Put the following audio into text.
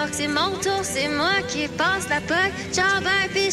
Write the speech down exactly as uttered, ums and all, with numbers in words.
c'est mon tour, c'est moi qui passe la poque. J'en vais pis